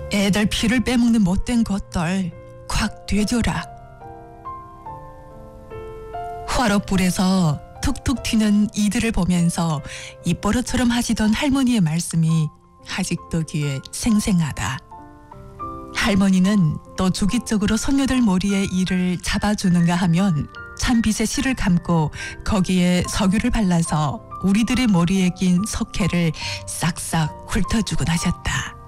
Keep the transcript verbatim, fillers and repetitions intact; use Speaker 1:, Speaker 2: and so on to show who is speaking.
Speaker 1: 애들 피를 빼먹는 못된 것들 콱 되줘라. 화롯불에서 툭툭 튀는 이들을 보면서 입버릇처럼 하시던 할머니의 말씀이 아직도 귀에 생생하다. 할머니는 또 주기적으로 손녀들 머리에 이를 잡아주는가 하면 찬빛에 실을 감고 거기에 석유를 발라서 우리들의 머리에 낀 석회를 싹싹 훑어주곤 하셨다.